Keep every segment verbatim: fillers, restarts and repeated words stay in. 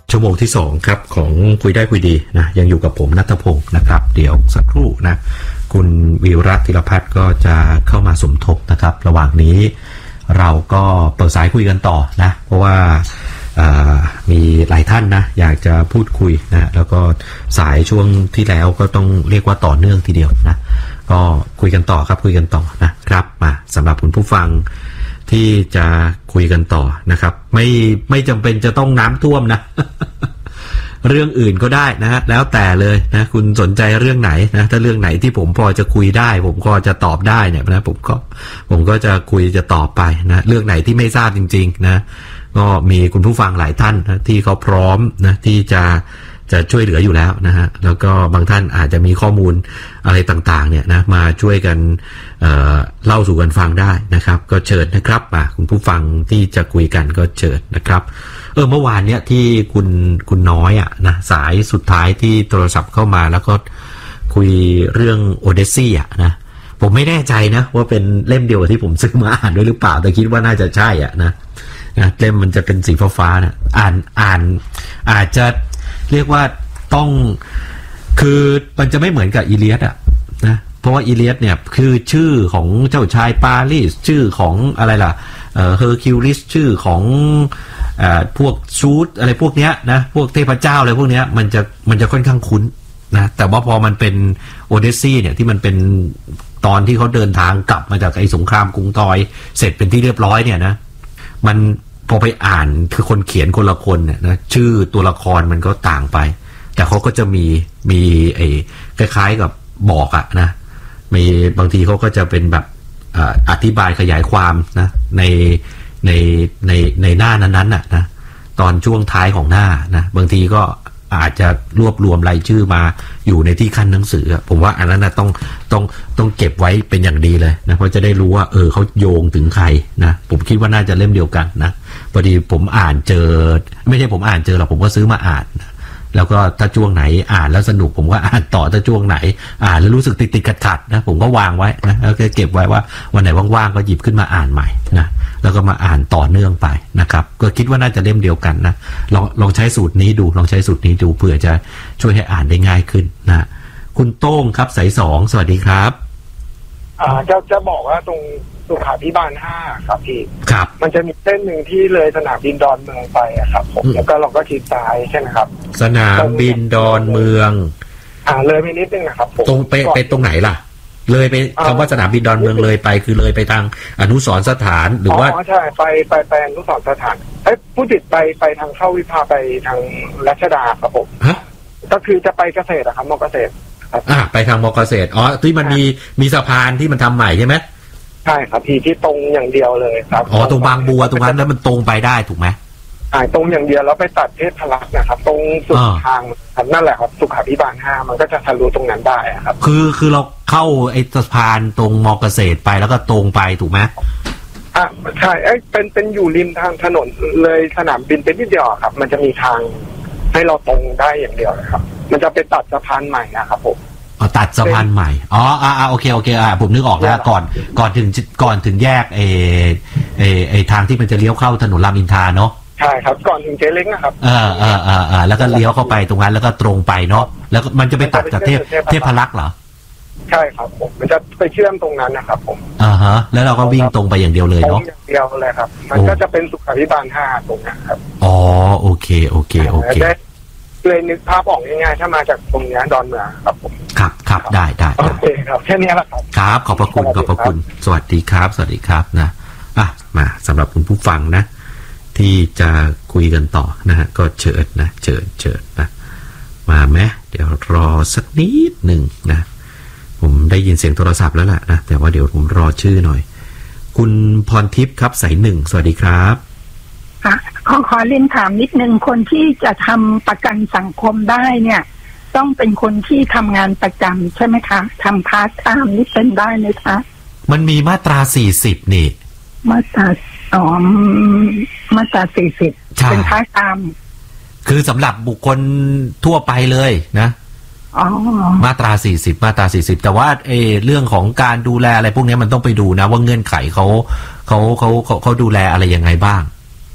ชั่วโมงที่สองครับของคุยได้คุยดีนะยังอยู่กับผมณัฐพงศ์นะครับเดี๋ยวสักครู่นะคุณวีระธีรพัฒน์ก็จะเข้ามาสมทบนะครับระหว่างนี้เราก็เปิดสายคุยกันต่อนะเพราะว่ามีหลายท่านนะอยากจะพูดคุยนะแล้วก็สายช่วงที่แล้วก็ต้องเรียกว่าต่อเนื่องทีเดียวนะก็คุยกันต่อครับคุยกันต่อนะครับมาสำหรับคุณผู้ฟังที่จะคุยกันต่อนะครับไม่ไม่จำเป็นจะต้องน้ำท่วมนะ เรื่องอื่นก็ได้นะฮะแล้วแต่เลยนะคุณสนใจเรื่องไหนนะถ้าเรื่องไหนที่ผมพอจะคุยได้ผมก็จะตอบได้เนี่ยนะผมก็ผมก็จะคุยจะตอบไปนะเรื่องไหนที่ไม่ทราบจริงๆนะก็มีคุณผู้ฟังหลายท่านนะที่เขาพร้อมนะที่จะจะช่วยเหลืออยู่แล้วนะฮะแล้วก็บางท่านอาจจะมีข้อมูลอะไรต่างๆเนี่ยนะมาช่วยกัน เอ่อ เล่าสู่กันฟังได้นะครับก็เชิญนะครับมาคุณผู้ฟังที่จะคุยกันก็เชิญนะครับเออเมื่อวานเนี่ยที่คุณคุณน้อยอ่ะนะสายสุดท้ายที่โทรศัพท์เข้ามาแล้วก็คุยเรื่องโอเดสซี่อ่ะนะผมไม่แน่ใจนะว่าเป็นเล่มเดียวกับที่ผมซื้อมาอ่านด้วยหรือเปล่าแต่คิดว่าน่าจะใช่อ่ะนะนะเล่มมันจะเป็นสีฟ้าๆนะอ่านอ่านอาจจะเรียกว่าต้องคือมันจะไม่เหมือนกับอีเลียดอ่ะนะเพราะว่าอีเลียดเนี่ยคือชื่อของเจ้าชายปารีสชื่อของอะไรล่ะเอ่อเฮอร์คิวลิสชื่อของเอ่อพวกซูดอะไรพวกเนี้ยนะพวกเทพเจ้าอะไรพวกเนี้ยมันจะมันจะค่อนข้างคุ้นนะแต่ว่าพอมันเป็นโอเดสซี่เนี่ยที่มันเป็นตอนที่เขาเดินทางกลับมาจากไอ้สงครามกรุงทอยเสร็จเป็นที่เรียบร้อยเนี่ยนะมันพอไปอ่านคือคนเขียนคนละคนเนี่ยนะชื่อตัวละครมันก็ต่างไปแต่เขาก็จะมีมีไอ้คล้ายๆกับบอกอะนะมีบางทีเขาก็จะเป็นแบบอธิบายขยายความนะในในในในหน้านั้นๆน่ะนะตอนช่วงท้ายของหน้านะบางทีก็อาจจะรวบรวมรายชื่อมาอยู่ในที่ขั้นหนังสือผมว่าอันนั้นนะต้องต้องต้องเก็บไว้เป็นอย่างดีเลยนะเพราะจะได้รู้ว่าเออเขาโยงถึงใครนะผมคิดว่าน่าจะเล่มเดียวกันนะพอดีผมอ่านเจอไม่ใช่ผมอ่านเจอหรอกผมก็ซื้อมาอ่านนะแล้วก็ถ้าช่วงไหนอ่านแล้วสนุกผมก็อ่านต่อถ้าช่วงไหนอ่านแล้วรู้สึกติดติดขัดๆนะผมก็วางไว้นะแล้วก็เก็บไว้ว่าวันไหนว่างๆก็หยิบขึ้นมาอ่านใหม่นะแล้วก็มาอ่านต่อเนื่องไปนะครับก็คิดว่าน่าจะเล่มเดียวกันนะลองลองใช้สูตรนี้ดูลองใช้สูตรนี้ดูเผื่อจะช่วยให้อ่านได้ง่ายขึ้นนะคุณโต้งครับสายสองสวัสดีครับอ่าจะจะบอกว่าตรงสุขาภิบาลห้าครับพี่ครับมันจะมีเส้นหนึ่งที่เลยสนามบินดอนเมืองไปอะครับผมแล้วก็เราก็ชิดซ้ายใช่ไหมครับสนามบินดอนเมืองอ่าเลยไปนิดนึงนะครับผมตรงไปไปตรงไหนล่ะเลยไปคำว่าสนามบินดอนเมืองเลยไปคือเลยไปทางอนุสรณ์สถานหรือว่าอ๋อใช่ไปไปไปอนุสรณ์สถานเอ้ยผู้ติดไปไปทางเข้าวิภาไปทางรัชดาครับผมฮะก็คือจะไปเกษตรอะครับมอเกษตรอ่าไปทางมอเกษตรอ๋อที่มันมีมีสะพานที่มันทำใหม่ใช่ไหมใช่ครับพี่ที่ตรงอย่างเดียวเลยครับอ๋อตรงบางบัวตรงนั้นแล้วมันตรงไปได้ถูกไหมอ่าตรงอย่างเดียวแล้วไปตัดเทพรักษ์นะครับตรงสุดทางครับนั่นแหละครับสุขาภิบาลห้ามันก็จะทะลุตรงนั้นได้ครับคือคือเราเข้าไอ้สะพานตรงมอเกษตรไปแล้วก็ตรงไปถูกไหมอ่าใช่ไอ้เป็นเป็นอยู่ริมทางถนนเลยสนามบินเป็นนิดเดียวครับมันจะมีทางให้เราตรงได้อย่างเดียวนะครับมันจะไปตัดสะพานใหม่นะครับผมอ๋อตัดสะพานใหม่อ๋ออ่าโอเคโอเคอ่าผมนึกออกแล้วก่อนก่อนถึงก่อนถึงแยกเอเอเอทางที่มันจะเลี้ยวเข้าถนนรามอินทราเนาะใช่ครับก่อนถึงเจเล้งนะครับเออเออเออเออแล้วก็เลี้ยวเข้าไปตรงนั้นแล้วก็ตรงไปเนาะแล้วมันจะไปตัดกับเทพเทพรักษ์เหรอใช่ครับผมมันจะไปเชื่อมตรงนั้นนะครับผมอ่าฮะแล้วเราก็วิ่งตรงไปอย่างเดียวเลยเนาะอย่างเดียวเลยครับมันก็จะเป็นสุขาภิบาลห้าตรงนี้ครับอ๋อโอเคโอเคโอเคเลยนึกภาพออกง่ายๆถ้ามาจากตรงนี้ดอนเมืองครับผมครับครับได้ได้โอเคครับแค่นี้แหละครับครับขอบพระคุณขอบพระคุณสวัสดีครับสวัสดีครับนะอ่ะมาสำหรับคุณผู้ฟังนะที่จะคุยกันต่อนะฮะก็เชิญนะเชิญเชิญนะมาไหมเดี๋ยวรอสักนิดหนึ่งนะผมได้ยินเสียงโทรศัพท์แล้วล่ะนะแต่ว่าเดี๋ยวผมรอชื่อหน่อยคุณพรทิพย์ครับสายหนึ่งสวัสดีครับค่ะขอขอเรียนถามนิดนึงคนที่จะทำประกันสังคมได้เนี่ยต้องเป็นคนที่ทำงานประจำใช่ไหมคะทำพาร์ทไทม์นี่เป็นได้ไหมคะมันมีมาตราสี่สิบนี่มาตราอ๋อมาตราสี่สิบเป็นพาร์ทไทม์คือสำหรับบุคคลทั่วไปเลยนะอ๋อมาตราสี่สิบมาตราสี่สิบแต่ว่าเออเรื่องของการดูแลอะไรพวกนี้มันต้องไปดูนะว่าเงื่อนไขเขาเขาเขาเขาดูแลอะไรยังไงบ้าง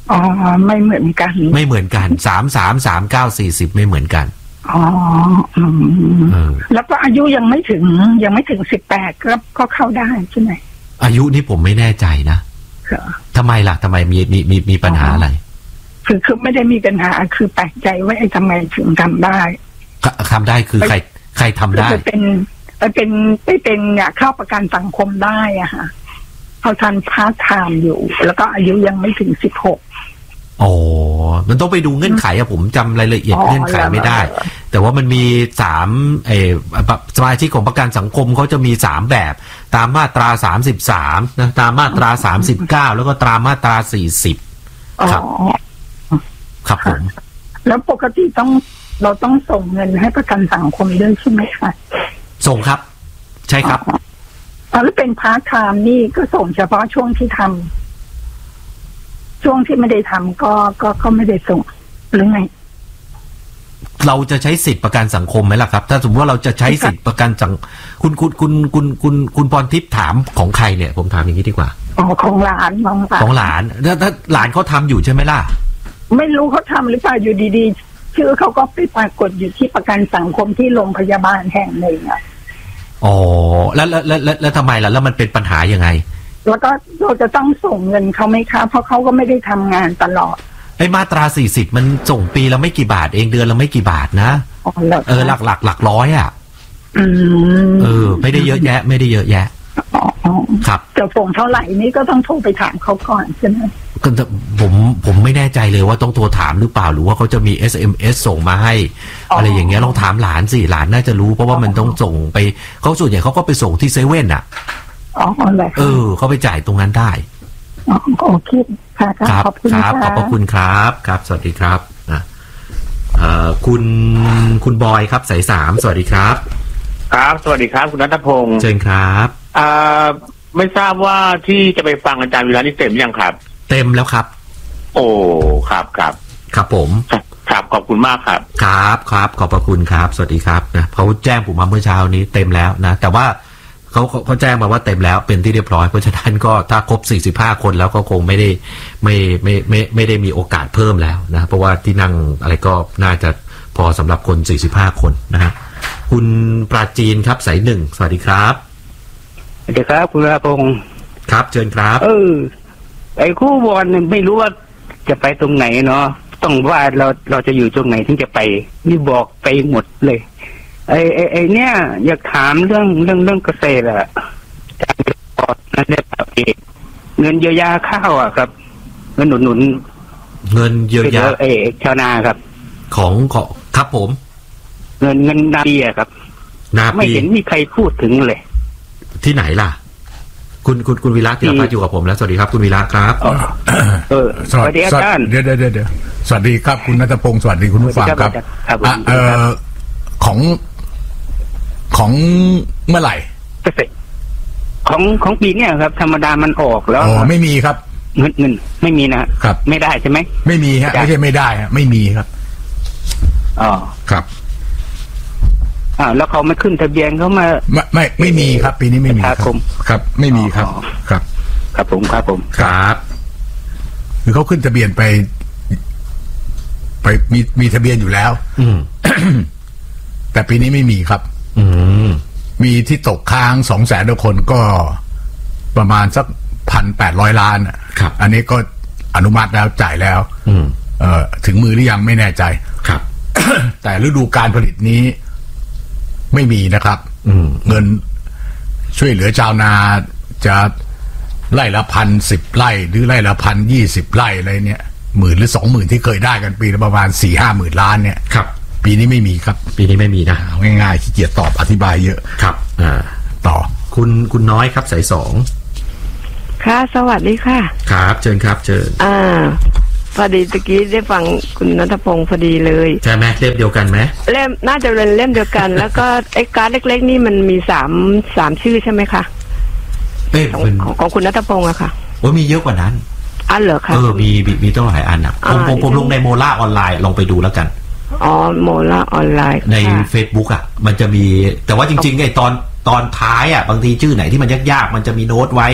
อ๋อไม่เหมือนกันไม่เหมือนกันสามสามสามเก้าสี่สิบไม่เหมือนกันอ๋ออืมแล้วก็อายุยังไม่ถึงยังไม่ถึงสิบแปดก็ก็เข้าได้ใช่ไหมอายุนี่ผมไม่แน่ใจนะทำไมล่ะทำไมมีมีมีมีปัญหาอะไรคือคือไม่ได้มีปัญหาคือแปลกใจว่าไอ้ทำไมถึงทำได้ทำได้คือใครใครทำได้เป็นเป็นไปเป็นเนี่ยเข้าประกันสังคมได้อ่ะค่ะเขาทันพาร์ทไทม์อยู่แล้วก็อายุยังไม่ถึงสิบหกอ๋อมันต้องไปดูเงื่อนไขอะผมจำรายละเอียดเงื่อนไขไม่ได้แต่ว่ามันมีสามเออสมาชิกของประกันสังคมเขาจะมีสามแบบตามมาตราสามสิบสามนะตามมาตราสามสิบเก้าแล้วก็ตามมาตราสี่สิบครับครับผมแล้วปกติต้องเราต้องส่งเงินให้ประกันสังคมด้วยใช่ไหมคะส่งครับใช่ครับแล้วเป็นพาร์ทไทม์นี่ก็ส่งเฉพาะช่วงที่ทำช่วงที่ไม่ได้ทำก็ก็ก็ไม่ได้ส่งหรือไงเราจะใช้สิทธิประกันสังคมไหมล่ะครับถ้าสมมติว่าเราจะใช้สิทธิประกันสังคุณคุณคุณคุณคุณคุณพรทิพย์ถามของใครเนี่ยผมถามอย่างนี้ดีกว่าอ๋อของหลานของหลานของหลานแล้วถ้าหลานเขาทำอยู่ใช่ไหมล่ะไม่รู้เขาทำหรือเปล่าอยู่ดีๆชื่อเขาก็ไปปรากฏอยู่ที่ประกันสังคมที่โรงพยาบาลแห่งหนึ่งอ่ะอ๋อแล้วแล้วแล้วแล้วทำไมล่ะแล้วมันเป็นปัญหายังไงแล้วก็เราจะต้องส่งเงินเขาไหมคะเพราะเขาก็ไม่ได้ทำงานตลอดไอ้มาตราสี่สิบมันส่งปีละไม่กี่บาทเองเดือนละไม่กี่บาทนะเออหลักหลักหลักร้อยอ่ะเออไม่ได้เยอะแยะไม่ได้เยอะแยะครับจะส่งเท่าไหร่นี่ก็ต้องโทรไปถามเขาก่อนใช่ไหมก็ผมผมไม่แน่ใจเลยว่าต้องโทรถามหรือเปล่าหรือว่าเขาจะมี เอส เอ็ม เอส ส่งมาให้อะไรอย่างเงี้ยลองถามหลานสิหลานน่าจะรู้เพราะว่ามันต้องส่งไปเขาส่วนใหญ่เขาก็ไปส่งที่เซเว่นอ่ะอ๋อเออเขาไปจ่ายตรงนั้นได้อ๋อโอเคค่ะครับขอบคุณครับขอบพระคุณครับครับสวัสดีครับนะเอ่อคุณคุณบอยครับสายสามสวัสดีครับครับสวัสดีครับคุณณัฐพงศ์เชิญครับอ่าไม่ทราบว่าที่จะไปฟังอาจารย์วิระนี่เต็มยังครับเต็มแล้วครับโอ้ครับครับครับผมครับขอบคุณมากครับครับครับขอบพระคุณครับสวัสดีครับนะเขาแจ้งผมมาเมื่อเช้านี้เต็มแล้วนะแต่ว่าเขาเขาแจ้งมาว่าเต็มแล้วเป็นที่เรียบร้อยเพราะฉะนั้นก็ถ้าครบสี่สิบห้าคนแล้วก็คงไม่ได้ไม่ไม่ไม่ไม่ได้มีโอกาสเพิ่มแล้วนะเพราะว่าที่นั่งอะไรก็น่าจะพอสำหรับคนสี่สิบห้าคนนะฮะคุณปราจีนครับสายหนึ่งสวัสดีครับสวัสดีครับคุณราพงศ์ครับเชิญครับเออไอ้คู่บอลไม่รู้ว่าจะไปตรงไหนเนาะต้องว่าเราเราจะอยู่ตรงไหนถึงจะไปนี่บอกไปหมดเลยไอ้ไอ้ไอ้เนี่ยอยากถามเรื่องเรื่องเรื่องเกษตรอะการปอดนั่นแหละครับเงินเยียวยาข้าวอะครับเงินหนุนหนุนเงินเยียวยาเอชาวนาครับของของครับผมเงินเงินนาปีอะครับนาปีไม่เห็นมีใครพูดถึงเลยที่ไหนล่ะคุณคุณคุณวีระที่มาอยู่กับผมแล้วสวัสดีครับคุณวีระครับเออสวัสดีอาจารย์เดี๋ยวเดี๋ยวเดี๋ยวสวัสดีครับคุณณัฐพงศ์สวัสดีคุณผู้ฟังครับเอ่อของของเมื่อไหร่ของของปีเนี้ยครับธรรมดามันออกแล้วอ๋อไม่มีครับเงินเงินไม่มีนะครับไม่ได้ใช่ไหมไม่มีฮะไม่ใช่ไม่ได้ฮะไม่มีครับอ๋อครับอ่าแล้วเขาไม่ขึ้นทะเบียนเขามาไม่ไม่ไม่มีครับปีนี้ไม่มีครับครับไม่มีครับครับครับผมครับผมครับคือเขาขึ้นทะเบียนไปไปมีมีทะเบียนอยู่แล้วอืมแต่ปีนี้ไม่มีครับอืมมีที่ตกค้างสองแสนคนก็ประมาณสักพันแปดร้อยล้านครับอันนี้ก็อนุมัติแล้วจ่ายแล้วอืมเอ่อถึงมือหรือยังไม่แน่ใจครับแต่ฤดูการผลิตนี้ไม่มีนะครับเงินช่วยเหลือชาวนาจะไร่ละพันสิบไร่หรือไร่ละพันยี่สิบไร่อะไรเนี่ยหมื่นหรือสองหมื่นที่เคยได้กันปีละประมาณสี่ห้าหมื่นล้านเนี่ยครับปีนี้ไม่มีครับปีนี้ไม่มีนะง่ายๆขี้เกียจตอบอธิบายเยอะครับอ่าต่อคุณคุณน้อยครับสายสองค่ะสวัสดีค่ะครับเชิญครับเชิญอ่าพอดีตะกี้ได้ฟังคุณณัฐพงศ์พอดีเลยใช่ไหมเล่มเดียวกันไหมเล่มน่าจะเป็นเล่มเดียวกัน แล้วก็ไอ้การ์ดเล็กๆนี่มันมีสามสามชื่อใช่ไหมคะเอ้ของของคุณณัฐพงศ์อะค่ะโอ้มีเยอะกว่านั้นอันเหรอคะเออมีมีมีต้องหลายอันอ่ะผมผมผมลงในโมล่าออนไลน์ลองไปดูแล้วกันอ๋อโมล่าออนไลน์ใน Facebook อ่ะมันจะมีแต่ว่าจริงๆไอ้ตอนตอนท้ายอ่ะบางทีชื่อไหนที่มันยากๆมันจะมีโน้ตไว้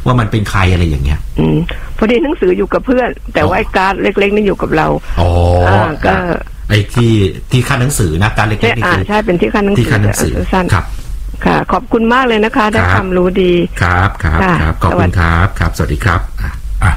ว่ามันเป็นใครอะไรอย่างเงี้ยอืมพอดีหนังสืออยู่กับเพื่อนแต่ว่าไอ้การ์ดเล็กๆนี่อยู่กับเราอ๋อก็ไอ้ที่ที่ค่าหนังสือนะการเล็กๆนี่คือใช่เป็นที่ค่าหนังสือที่ค่าหนังสือครับค่ะขอบคุณมากเลยนะคะได้ความรู้ดีครับครับครับขอบคุณครับครับสวัสดีครับอ่ะ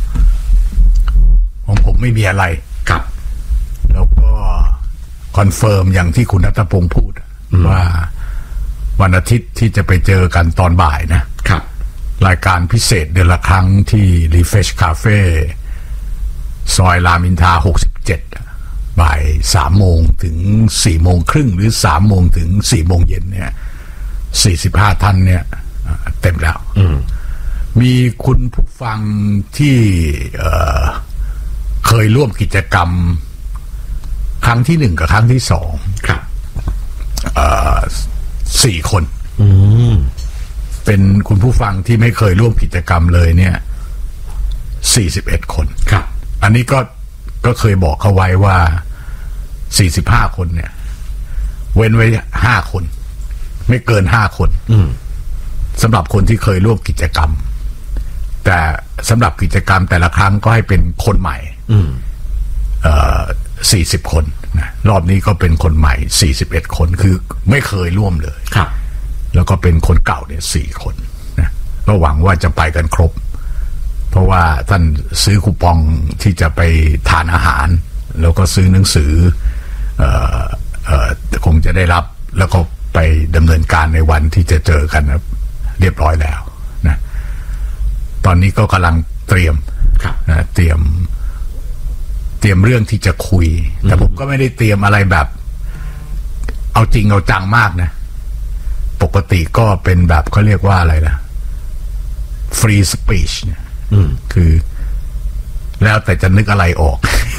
ของผมไม่มีอะไรครับแล้วก็คอนเฟิร์มอย่างที่คุณณัฐพงศ์พูดว่าวันอาทิตย์ที่จะไปเจอกันตอนบ่ายนะครับรายการพิเศษเดือนละครั้งที่ Refresh Cafe ซอยรามอินทราหกสิบเจ็ดบ่ายสามโมงถึงสี่โมงครึ่งหรือสามโมงถึงสี่โมงเย็นเนี่ยสี่สิบห้าท่านเนี่ยเต็มแล้วมีคุณผู้ฟังที่เอ่อเคยร่วมกิจกรรมครั้งที่หนึ่งกับครั้งที่สองครับเอ่อสี่คนเป็นคุณผู้ฟังที่ไม่เคยร่วมกิจกรรมเลยเนี่ยสี่สิบเอ็ดคนครับอันนี้ก็ก็เคยบอกเขาไว้ว่าสี่สิบห้าคนเนี่ยเว้นไว้ห้าคนไม่เกินห้าคนสำหรับคนที่เคยร่วมกิจกรรมแต่สำหรับกิจกรรมแต่ละครั้งก็ให้เป็นคนใหม่เอ่อสี่สิบคนนะรอบนี้ก็เป็นคนใหม่สี่สิบเอ็ดคนคือไม่เคยร่วมเลยครับแล้วก็เป็นคนเก่าเนี่ยสี่คนนะก็หวังว่าจะไปกันครบเพราะว่าท่านซื้อคูปองที่จะไปทานอาหารแล้วก็ซื้อหนังสือเอ่อเอ่อคงจะได้รับแล้วก็ไปดำเนินการในวันที่จะเจอกันนะเรียบร้อยแล้วนะตอนนี้ก็กำลังเตรียมนะเตรียมเตรียมเรื่องที่จะคุยแต่ผมก็ไม่ได้เตรียมอะไรแบบเอาจริงเอาจังมากนะปกติก็เป็นแบบเขาเรียกว่าอะไรนะฟรีสปีชเนี่ยคือแล้วแต่จะนึกอะไรออก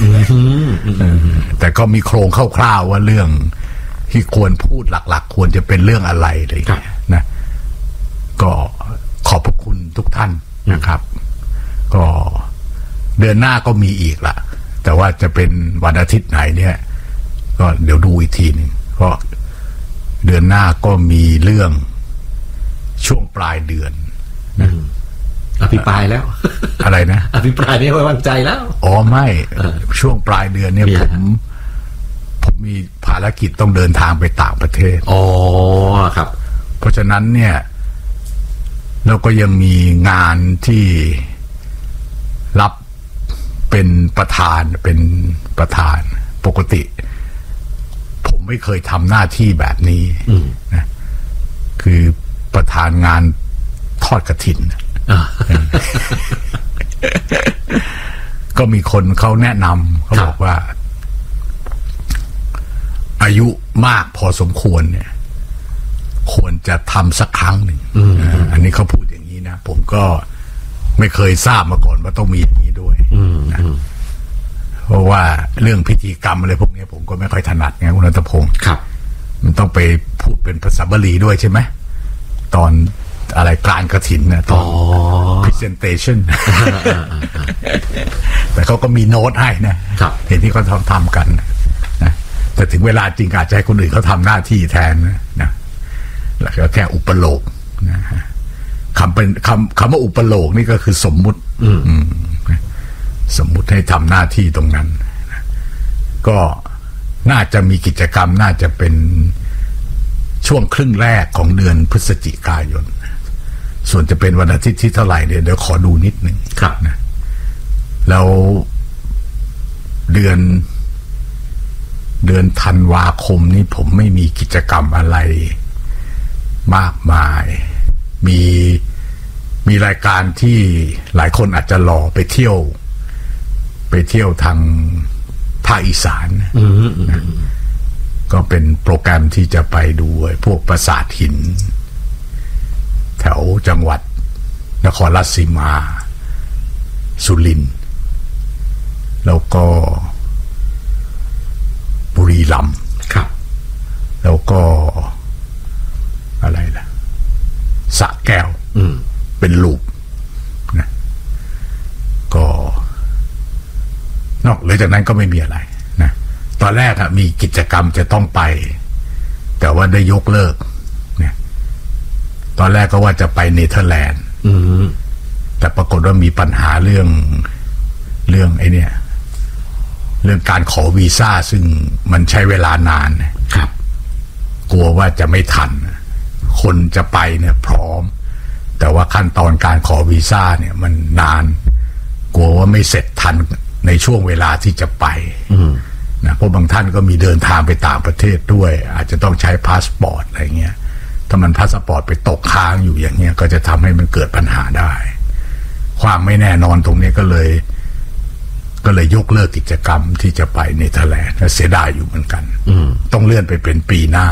แต่ก็มีโครงคร่าวๆว่าเรื่องที่ควรพูดหลักๆควรจะเป็นเรื่องอะไรเลยนะก็ขอบพระคุณทุกท่านนะครับก็เดือนหน้าก็มีอีกละแต่ว่าจะเป็นวันอาทิตย์ไหนเนี่ยก็เดี๋ยวดูอีกทีนึงเพราะเดือนหน้าก็มีเรื่องช่วงปลายเดือนนะอภิปรายแล้วอะไรนะอภิปรายไม่ไว้วางใจแล้วอ๋อไม่ช่วงปลายเดือนเนี่ยผมผมมีภารกิจต้องเดินทางไปต่างประเทศอ๋อครับเพราะฉะนั้นเนี่ยเราก็ยังมีงานที่รับเป็นประธานเป็นประธานปกติผมไม่เคยทำหน้าที่แบบนี้นะคือประธานงานทอดกฐินก็มีคนเขาแนะนำเขาบอกว่าอายุมากพอสมควรเนี่ยควรจะทำสักครั้งหนึ่ง อันนี้เขาพูดอย่างนี้นะผมก็ไม่เคยทราบมาก่อนว่าต้องมีอย่างนี้ด้วยนะเพราะว่าเรื่องพิธีกรรมอะไรพวกนี้ผมก็ไม่ค่อยถนัดไงคุณณัฐพงศ์ครับมันต้องไปพูดเป็นภาษาบาลีด้วยใช่ไหมตอนอะไรกลางกฐินนะตอน presentation แต่เขาก็มีโน้ตให้นะเห็นที่เขาทำทำกันนะแต่ถึงเวลาจริงอาจจะให้คนอื่นเขาทำหน้าที่แทนนะนะแล้วก็แค่อุปโลกนะคำเป็นคำคำว่าอุปโลกนี่ก็คือสมมุติสมมุติให้ทำหน้าที่ตรงนั้นก็น่าจะมีกิจกรรมน่าจะเป็นช่วงครึ่งแรกของเดือนพฤศจิกายนส่วนจะเป็นวันอาทิตย์ที่เท่าไหร่เดี๋ยวเดี๋ยวขอดูนิดหนึ่งครับนะแล้วเดือนเดือนธันวาคมนี้ผมไม่มีกิจกรรมอะไรมากมายมีมีรายการที่หลายคนอาจจะรอไปเที่ยวไปเที่ยวทางภาคอีสานนะก็เป็นโปรแกรมที่จะไปดูพวกปราสาทหินแถวจังหวัดนครราชสีมาสุรินทร์แล้วก็บุรีรัมย์ครับแล้วก็อะไรล่ะสระแก้วเป็นลูปนะก็นอกเหนือจากนั้นก็ไม่มีอะไรนะตอนแรกอะมีกิจกรรมจะต้องไปแต่ว่าได้ยกเลิกนะตอนแรกก็ว่าจะไปเนเธอร์แลนด์แต่ปรากฏว่ามีปัญหาเรื่องเรื่องไอ้เนี่ยเรื่องการขอวีซ่าซึ่งมันใช้เวลานานครับกลัวว่าจะไม่ทันคนจะไปเนี่ยพร้อมแต่ว่าขั้นตอนการขอวีซ่าเนี่ยมันนานกลัวว่าไม่เสร็จทันในช่วงเวลาที่จะไปนะเพราะบางท่านก็มีเดินทางไปต่างประเทศด้วยอาจจะต้องใช้พาสปอร์ตอะไรเงี้ยถ้ามันพาสปอร์ตไปตกค้างอยู่อย่างเงี้ยก็จะทำให้มันเกิดปัญหาได้ความไม่แน่นอนตรงนี้ก็เลยก็เลยยกเลิกกิจกรรมที่จะไปเนเธอร์แลนด์เสียดายอยู่เหมือนกันต้องเลื่อนไปเป็นปีหน้า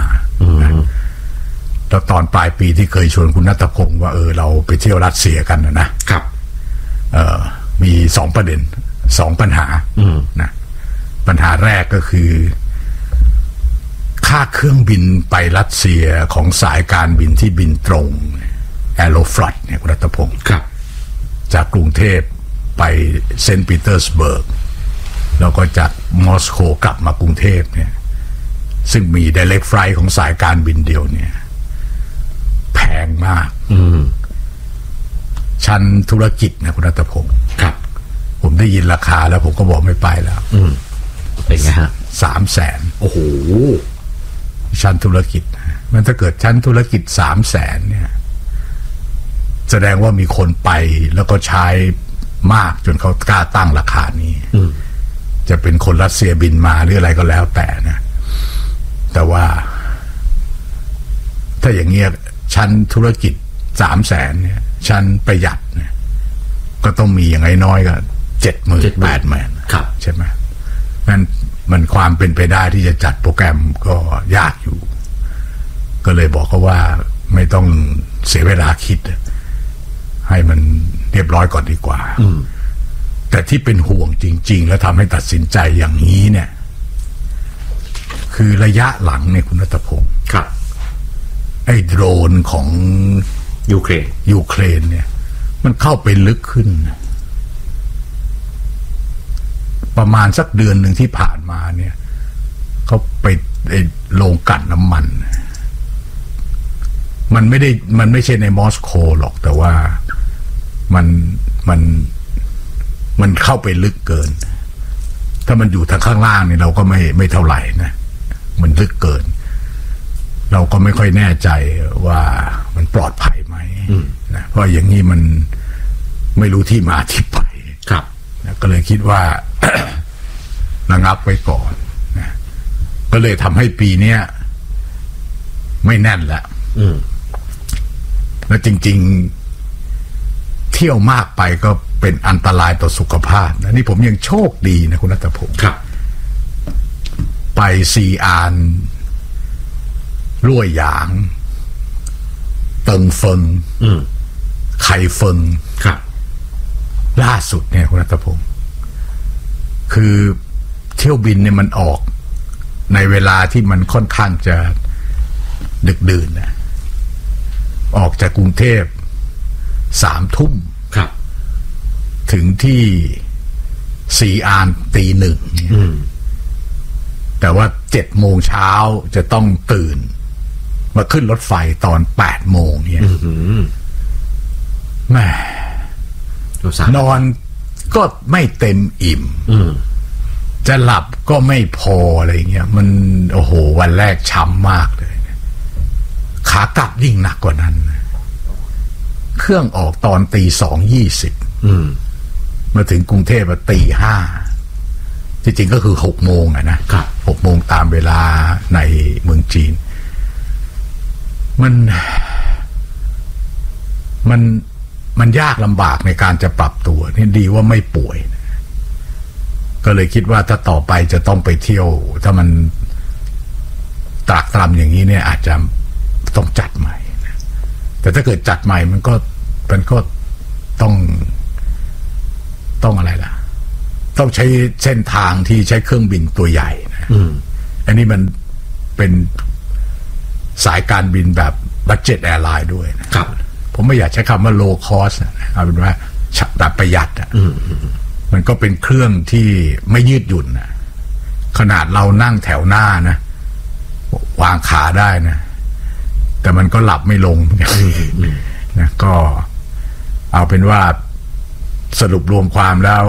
แล้วตอนปลายปีที่เคยชวนคุณณัฐพงศ์ว่าเออเราไปเที่ยวรัสเซียกันนะครับเออมีสองประเด็นสองปัญหานะปัญหาแรกก็คือค่าเครื่องบินไปรัสเซียของสายการบินที่บินตรงแอโรฟลัดเนี่ยคุณณัฐพงศ์จากกรุงเทพไปเซนต์ปีเตอร์สเบิร์กแล้วก็จากมอสโกกลับมากรุงเทพเนี่ยซึ่งมี direct flight ของสายการบินเดียวเนี่ยแพงมากชั้นธุรกิจนะคุณณัฐพงศ์ครับผมได้ยินราคาแล้วผมก็บอกไม่ไปแล้วเป็นไงฮะสามแสนโอ้โหชั้นธุรกิจมันถ้าเกิดชั้นธุรกิจสามแสนเนี่ยแสดงว่ามีคนไปแล้วก็ใช้มากจนเขากล้าตั้งราคานี้จะเป็นคนรัสเซียบินมาหรืออะไรก็แล้วแต่นะแต่ว่าถ้าอย่างเงี้ยชั้นธุรกิจสามแสนเนี่ยชั้นประหยัดเนี่ยก็ต้องมีอย่างน้อยๆก็เจ็ดหมื่นแปดหมื่นใช่ไหมนั่นมันความเป็นไปได้ที่จะจัดโปรแกรมก็ยากอยู่ก็เลยบอกเขาว่าไม่ต้องเสียเวลาคิดให้มันเรียบร้อยก่อนดีกว่าแต่ที่เป็นห่วงจริงๆแล้วทำให้ตัดสินใจอย่างนี้เนี่ยคือระยะหลังเนี่ยคุณณัฐพงศ์ครับไอ้โดรนของยูเครนยูเครนเนี่ยมันเข้าไปลึกขึ้นประมาณสักเดือนหนึ่งที่ผ่านมาเนี่ยเขาไปไอ้โรงกลั่นน้ำมันมันไม่ได้มันไม่ใช่ในมอสโกหรอกแต่ว่ามันมันมันเข้าไปลึกเกินถ้ามันอยู่ทางข้างล่างนี่เราก็ไม่ไม่เท่าไหร่นะมันลึกเกินเราก็ไม่ค่อยแน่ใจว่ามันปลอดภัยไหมนะเพราะอย่างนี้มันไม่รู้ที่มาที่ไปครับนะก็เลยคิดว่า ระงับไว้ก่อนนะก็เลยทำให้ปีนี้ไม่แน่นแล้วแล้วจริงๆเที่ยวมากไปก็เป็นอันตรายต่อสุขภาพนะนี่ผมยังโชคดีนะคุณณัฐพงศ์ครับไปซีอานรั่วหยางเติงเฟิงไข่เฟิงครับล่าสุดเนี่ยคุณณัฐพงศ์คือเที่ยวบินเนี่ยมันออกในเวลาที่มันค่อนข้างจะดึกดื่นนะออกจากกรุงเทพสามทุ่มครับถึงที่ซีอานตีหนึ่งแต่ว่าเจ็ดโมงเช้าจะต้องตื่นมาขึ้นรถไฟตอนแปดโมงเนี่ยแม่นอนก็ไม่เต็มอิ่มจะหลับก็ไม่พออะไรเงี้ยมันโอ้โหวันแรกช้ำมากเลยขากลับยิ่งหนักกว่านั้นเครื่องออกตอนตีสองยี่สิบมาถึงกรุงเทพตีห้าจริงๆก็คือหกโมงอะนะหกโมงตามเวลาในเมืองจีนมันมันมันยากลำบากในการจะปรับตัวนี่ดีว่าไม่ป่วยก็เลยคิดว่าถ้าต่อไปจะต้องไปเที่ยวถ้ามันตรากตรำอย่างนี้เนี่ยอาจจะต้องจัดใหม่นะแต่ถ้าเกิดจัดใหม่มันก็มันก็ต้องต้องอะไรล่ะต้องใช้เส้นทางที่ใช้เครื่องบินตัวใหญ่นะอันนี้มันเป็นสายการบินแบบบัดเจ็ตแอร์ไลน์ด้วยนะครับผมไม่อยากใช้คำว่า low cost เอาเป็นว่าแบบประหยัดอ่ะมันก็เป็นเครื่องที่ไม่ยืดหยุ่นนะขนาดเรานั่งแถวหน้านะวางขาได้นะแต่มันก็หลับไม่ลงนะก็เอาเป็นว่าสรุปรวมความแล้ว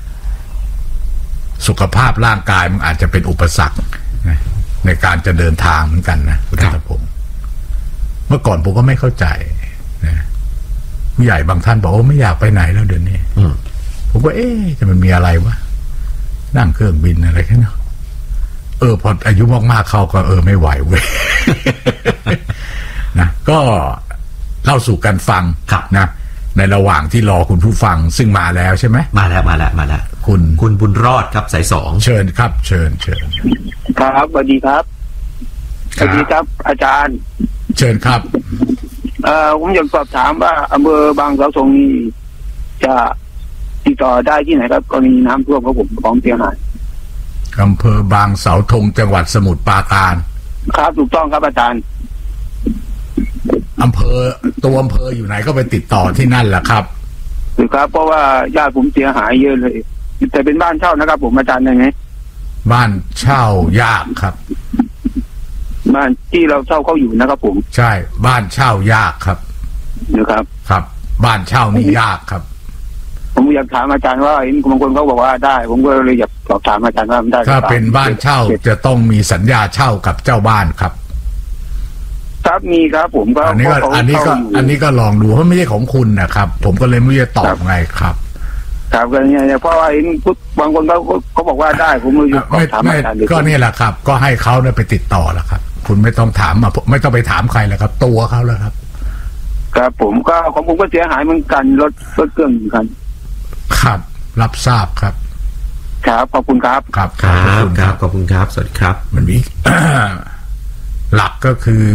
สุขภาพร่างกายมันอาจจะเป็นอุปสรรคนะในการจะเดินทางเหมือนกันนะคุณธนพงศ์เมื่อก่อนผมก็ไม่เข้าใจนะผู้ใหญ่บางท่านบอกว่าไม่อยากไปไหนแล้วเดี๋ยวนี้ผมก็เอ๊ะจะมันมีอะไรวะนั่งเครื่องบินอะไรแค่นั้นเออพออายุมากๆเขาก็เออไม่ไหวเว้ย นะก็เล่าสู่กันฟังนะในระหว่างที่รอคุณผู้ฟังซึ่งมาแล้วใช่ไหมมาแล้วมาแล้วมาแล้วคุณคุณบุญรอดครับสายสองเชิญครับเชิญเชิญครับสวัสดีครับสวัสดีครับอาจารย์เชิญครับเอ่อผมอยากสอบถามว่าอำเภอบางสาวทงนี่จะติดต่อได้ที่ไหนครับกรณีน้ำท่วมของผมของเสียหายอำเภอบางเสาธงจังหวัดสมุทรปราการครับถูกต้องครับอาจารย์อำเภอตัวอำเภออยู่ไหนก็ไปติดต่อที่นั่นแหละครับถูกครับเพราะว่าญาติผมเสียหายเยอะเลยแต่เป็นบ้านเช่านะครับผมอาจารย์ยังไงบ้านเช่ายากครับบ้านที่เราเช่าเขาอยู่นะครับผมใช่บ้านเช่ายากครับนะครับครับบ้านเช่านี่ยากครับผมอยากถามอาจารย์ว่าเห็นบางคนเขาบอกว่าได้ผมก็เลยอยากสอบถามอาจารย์ว่าได้ถ้าเป็นบ้านเช่าจะต้องมีสัญญาเช่ากับเจ้าบ้านครับครับมีครับผมก็อันนี้ก็อันนี้ก็อันนี้ก็ลองดูเพราะไม่ใช่ของคุณนะครับผมก็เลยไม่จะตอบไงครับครับก็เนี่ยเพราะว่าเห็นบางคนเขาเขาบอกว่าได้ผมเลยไม่ไม่ก็นี่แหละครับก็ให้เขาเนี่ยไปติดต่อแล้วครับคุณไม่ต้องถามมาไม่ต้องไปถามใครแล้วครับตัวเขาแล้วครับครับผมก็ของผมก็เสียหายเหมือนกันรถรถเครื่องเหมือนกันครับรับทราบครับครับขอบคุณครับครับครับครับขอบคุณครับสวัสดีครับมันมีหลักก็คือ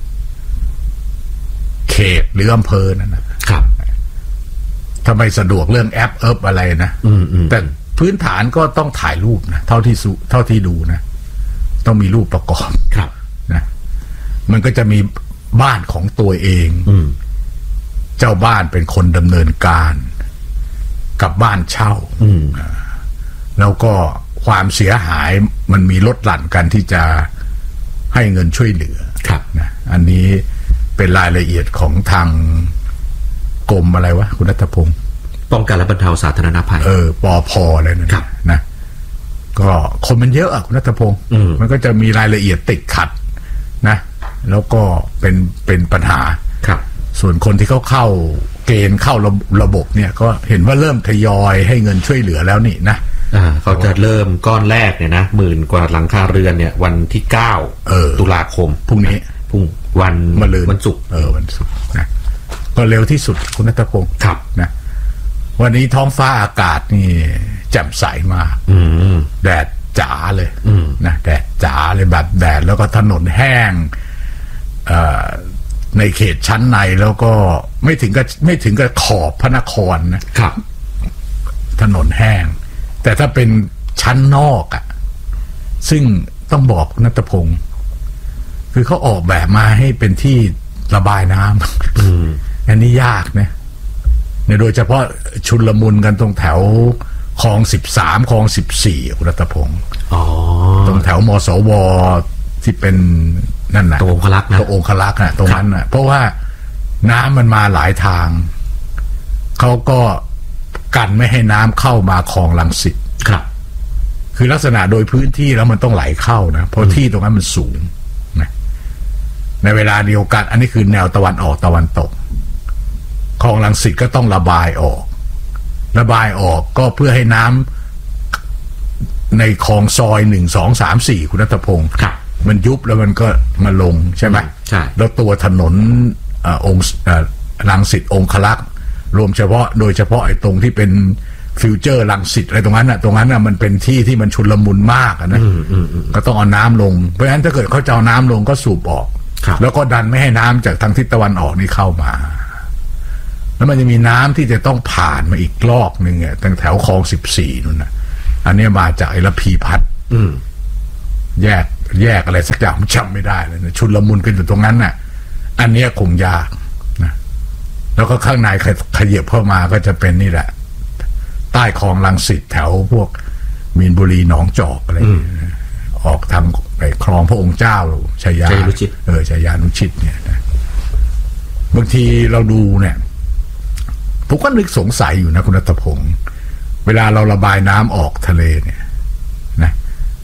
เขตหรืออำเภอนั่นนะครับถ้าไม่สะดวกเรื่องแอปเอิบอะไรนะแต่พื้นฐานก็ต้องถ่ายรูปนะเท่าที่สุเท่าที่ดูนะต้องมีรูปประกอบครับนะมันก็จะมีบ้านของตัวเองเจ้าบ้านเป็นคนดำเนินการกับบ้านเช่าแล้วก็ความเสียหายมันมีลดหลั่นกันที่จะให้เงินช่วยเหลือนะอันนี้เป็นรายละเอียดของทางกรมอะไรวะคุณณัฐพงศ์ป้องกันและบรรเทาสาธารณภัยเออปอพออะไรนั่นนะก็คนมันเยอะอะคุณณัฐพงศ์มันก็จะมีรายละเอียดติดขัดนะแล้วก็เป็นเป็นปัญหาครับส่วนคนที่เขาเข้าเกณฑ์เข้าระระบบเนี่ยก็เห็นว่าเริ่มทยอยให้เงินช่วยเหลือแล้วนี่นะอ่าเขาจะเริ่มก้อนแรกเนี่ยนะหมื่นกว่าหลังคาเรือนเนี่ยวันที่เก้าตุลาคมพรุ่งนี้พรุ่งวันมะรืนวันศุกร์เออวันศุกร์นะก็เร็วที่สุดคุณณัฐพงศ์ครับนะวันนี้ท้องฟ้าอากาศนี่แจ่มใสมากแดดจ๋าเลยนะแดดจ๋าเลยแบบแดดแล้วก็ถนนแห้งในเขตชั้นในแล้วก็ไม่ถึงกับไม่ถึงกับขอบพระนครนะครับถนนแห้งแต่ถ้าเป็นชั้นนอกอ่ะซึ่งต้องบอกณัฐพงศ์คือเขาออกแบบมาให้เป็นที่ระบายน้ำอันนี้ยากนะเนี่ยโดยเฉพาะชุลมุนกันตรงแถวคลองสิบสามคลองสิบสี่คุณณัฐพงศ์ตรงแถวมสวที่เป็นนั่นน่ะตรงองคลักษ์นะตรงองคลักษ์น่ะตรงนั้นน่ะเพราะว่าน้ำมันมาหลายทางเขาก็กันไม่ให้น้ำเข้ามาคลองรังสิตครับคือลักษณะโดยพื้นที่แล้วมันต้องไหลเข้านะเพราะที่ตรงนั้นมันสูงนะในเวลาเดียวกันอันนี้คือแนวตะวันออกตะวันตกคลองรังสิตก็ต้องระบายออกระบายออกก็เพื่อให้น้ำในคลองซอยหนึ่งสองสามสี่คุณณัฐพงศ์มันยุบแล้วมันก็มาลงใช่ไหมใช่แล้วตัวถนนอองค์รังสิตองคลักษ์รวมเฉพาะโดยเฉพาะไอ้ตรงที่เป็นฟิวเจอร์รังสิตอะไรตรงนั้นน่ะตรงนั้นน่ะมันเป็นที่ที่มันชุลมุนมากนะก็ต้องเอาน้ำลงเพราะฉะนั้นถ้าเกิดเขาจะเอาน้ำลงก็สูบออกแล้วก็ดันไม่ให้น้ำจากทางทิศตะวันออกนี่เข้ามาแล้วมันจะมีน้ำที่จะต้องผ่านมาอีกลอกหนึ่งอ่ะตั้งแถวคลองสิบสี่นู่นน่ะอันนี้มาจากไอ้ระพีพัฒน์แยกแยกอะไรสักอย่างผมจำไม่ได้เลยนะชุลมุนกันอยู่ตรงนั้นน่ะอันนี้คงยากนะแล้วก็ข้างในขยับเข้ามาก็จะเป็นนี่แหละใต้คลองรังสิตแถวพวกมีนบุรีหนองจอกอะไรออกทางไปคลองพระองค์เจ้าชัยยาเออชัยยานุชิตเนี่ยนะบางทีเราดูเนี่ยผมก็นึกสงสัยอยู่นะคุณรัตพงศ์เวลาเราระบายน้ำออกทะเลเนี่ยนะ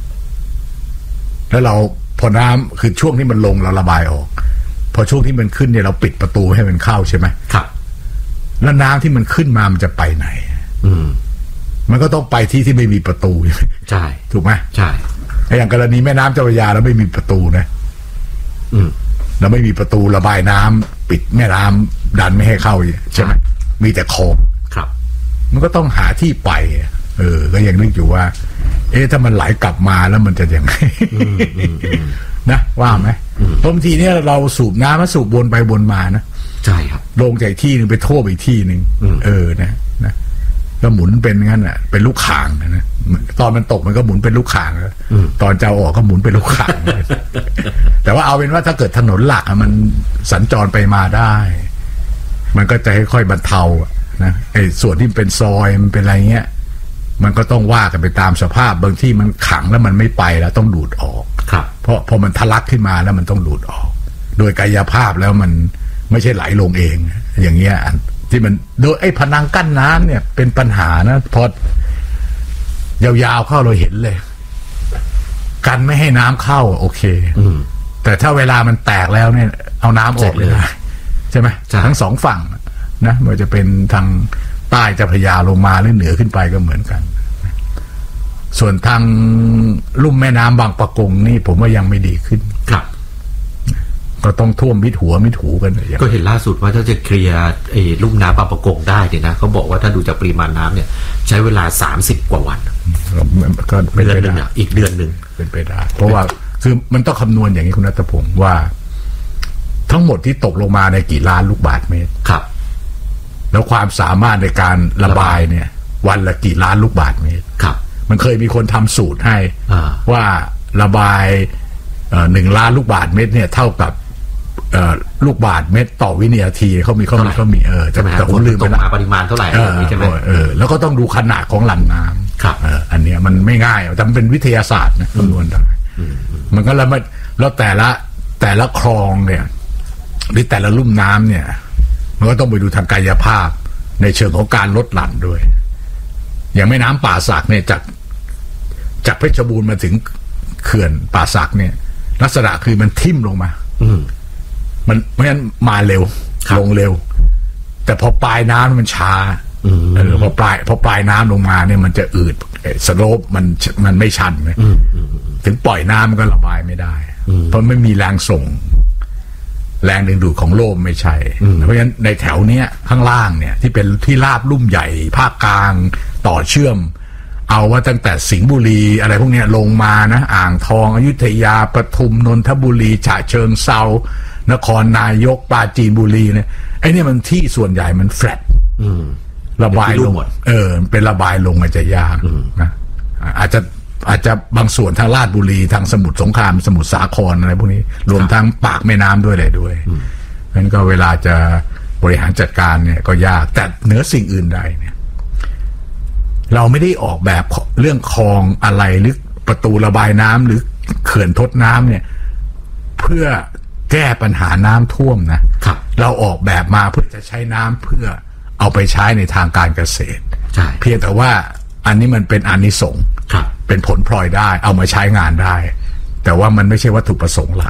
แล้วเราพอน้ำคือช่วงที่มันลงเราระบายออกพอช่วงที่มันขึ้นเนี่ยเราปิดประตูให้มันเข้าใช่ไหมครับแล้วน้ำที่มันขึ้นมามันจะไปไหนอืมมันก็ต้องไปที่ที่ไม่มีประตูใช่ถูกไหมใช่อย่างกรณีแม่น้ำเจ้าพระยาเราไม่มีประตูนะอืมเราไม่มีประตูระบายน้ำปิดแม่น้ำดันไม่ให้เข้าใช่ไหมมีแต่คลองครับมันก็ต้องหาที่ไปเออก็ยังนึกอยู่ว่าเอ๊ะถ้ามันไหลกลับมาแล้วมันจะยังไงนะว่าไหมบางทีเนี่ยเราสูบน้ำมาสูบวนไปวนมานะใช่ครับลงจากที่นึงไปท่วมอีกที่นึงเออนะนะแล้วหมุนเป็นงั้นอ่ะเป็นลูกข่างนะตอนมันตกมันก็หมุนเป็นลูกข่างแล้วตอนจะเอาออกก็หมุนเป็นลูกข่างแต่ว่าเอาเป็นว่าถ้าเกิดถนนหลักมันสัญจรไปมาได้มันก็จะค่อยๆบรรเทานะไอ้ส่วนที่เป็นซอยมันเป็นอะไรเงี้ยมันก็ต้องว่ากันไปตามสภาพบางที่มันขังแล้วมันไม่ไปแล้วต้องดูดออกครับเพราะพอมันทะลักขึ้นมาแล้วมันต้องดูดออกโดยกายภาพแล้วมันไม่ใช่ไหลลงเองอย่างเงี้ยที่มันโดยไอ้ผนังกั้นน้ำเนี่ยเป็นปัญหานะพอยาวๆเข้าเราเห็นเลยกันไม่ให้น้ำเข้าโอเคแต่ถ้าเวลามันแตกแล้วเนี่ยเอาน้ำออกเลยใช่ไหมทั้งสองฝั่งนะไม่ว่าจะเป็นทางใต้เจ้าพระยาลงมาหรือเหนือขึ้นไปก็เหมือนกันส่วนทางลุ่มแม่น้ำบางปะกงนี่ผมว่ายังไม่ดีขึ้นครับก็ต้องท่วมมิดหัวมิดหูกันก็เห็นล่าสุดว่าถ้าจะเคลียร์ไอ้ลุ่มน้ำบางปะกงได้เนี่ยนะเขาบอกว่าถ้าดูจากปริมาณน้ำเนี่ยใช้เวลาสามสิบกว่าวันก็เป็นไปได้อีกเดือนหนึ่งเป็นไปได้เพราะว่าคือมันต้องคำนวณอย่างนี้คุณณัฐพงศ์ว่าทั้งหมดที่ตกลงมาในกี่ล้านลูกบาศก์เมตรครับแล้วความสามารถในการระบายเนี่ยวันละกี่ล้านลูกบาศก์เมตรครับมันเคยมีคนทำสูตรให้ว่าระบายหนึ่งล้านลูกบาศก์เมตรเนี่ยเท่ากับลูกบาศก์เมตรต่อวินาทีเขามีเขามีเขามีเออแต่ผมลืมไปปริมาณเท่าไหร่ใช่ไหมเออแล้วก็ต้องดูขนาดของหลั่งน้ำครับอันเนี้ยมันไม่ง่ายแต่มันเป็นวิทยาศาสตร์นะคำนวณได้มันก็แล้วมันแล้วแต่ละแต่ละคลองเนี่ยหรือแต่ละลุ่มน้ำเนี่ยมันก็ต้องไปดูทางกายภาพในเชิงของการลดหลั่นด้วยอย่างแม่น้ำป่าสักเนี่ยจากจากเพชรบูรณ์มาถึงเขื่อนป่าสักเนี่ยลักษณะคือมันทิ่มลงมาอืมมันเพราะฉะนั้นมาเร็วลงเร็วแต่พอปลายน้ำมันช้าเออพอปลายพอปลายน้ำลงมาเนี่ยมันจะอืดสโลปมันมันไม่ชันเลยถึงปล่อยน้ำมันก็ระบายไม่ได้เพราะไม่มีแรงส่งแรงดึงดูดของโลกไม่ใช่เพราะฉะนั้นในแถวเนี้ยข้างล่างเนี่ยที่เป็นที่ราบลุ่มใหญ่ภาคกลางต่อเชื่อมเอาว่าตั้งแต่สิงห์บุรีอะไรพวกเนี้ยลงมานะอ่างทองอยุธยาปทุมนนทบุรีฉะเชิงเทรานครนายกปราจีนบุรีเนี่ยไอ้นี่มันที่ส่วนใหญ่มันแฟลตระบายลงเออเป็นระบายลงอาจจะยากนะอาจจะอาจจะบางส่วนทางลาดบุรีทางสมุทรสงครามสมุทรสาครอะไรพวกนี้รวมทั้งปากแม่น้ำด้วยอะไรด้วยเพราะฉะนั้นก็เวลาจะบริหารจัดการเนี่ยก็ยากแต่เหนือสิ่งอื่นใดเนี่ยเราไม่ได้ออกแบบเรื่องคลองอะไรหรือประตูระบายน้ำหรือเขื่อนทดน้ำเนี่ยเพื่อแก้ปัญหาน้ำท่วมนะเราออกแบบมาเพื่อจะใช้น้ำเพื่อเอาไปใช้ในทางการเกษตรเพียงแต่ว่าอันนี้มันเป็นอานิสงส์เป็นผลพลอยได้เอามาใช้งานได้แต่ว่ามันไม่ใช่วัตถุประสงค์หลัก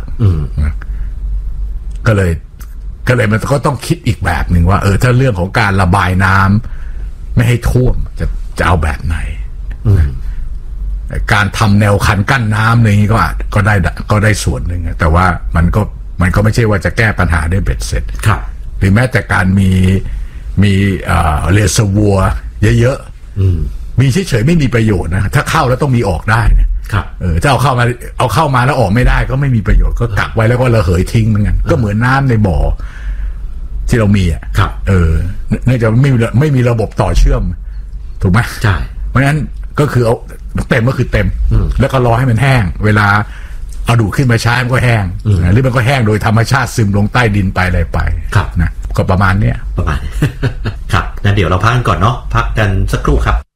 ก็เลยก็เลยมันก็ต้องคิดอีกแบบหนึ่งว่าเออถ้าเรื่องของการระบายน้ำไม่ให้ท่วมจะจะเอาแบบไหนการทำแนวคันกั้นน้ำอะไรนี้ก็ก็ได้ก็ได้ส่วนหนึ่งแต่ว่ามันก็มันก็ไม่ใช่ว่าจะแก้ปัญหาได้เบ็ดเสร็จหรือแม้แต่การมีมีเอ่อเรซวัวเยอะๆมีเฉยๆไม่มีประโยชน์นะถ้าเข้าแล้วต้องมีออกได้เนี่ยเออถ้าเอาเข้ามาเอาเข้ามาแล้วออกไม่ได้ก็ไม่มีประโยชน์ก็กักไว้แล้วก็ระเหยทิ้งเหมือนกันก็เหมือนน้ำในบ่อที่เรามีอ่ะเออเนื่องจากไม่มีไม่มีระบบต่อเชื่อมถูกไหมใช่เพราะฉะนั้นก็คือเอาเต็มก็คือเต็มแล้วก็รอให้มันแห้งเวลาเอาดูดขึ้นมาใช้มันก็แห้งหรือมันก็แห้งโดยธรรมชาติซึมลงใต้ดินไปอะไรไปนะก็ประมาณเนี้ยประมาณครับงั้นเดี๋ยวเราพักกันก่อนเนาะพักกันสักครู่ครับ